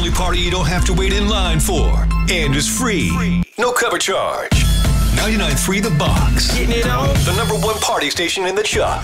only party you don't have to wait in line for. And is free. No cover charge. 99.3 The Box. Getting it on. The #1 party station in the Chuck.